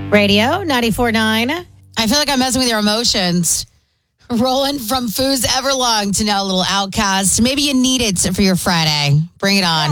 Radio 94.9. I feel like I'm messing with your emotions. Rolling from Foos Everlong to now a little Outcast. Maybe you need it for your Friday. Bring it on.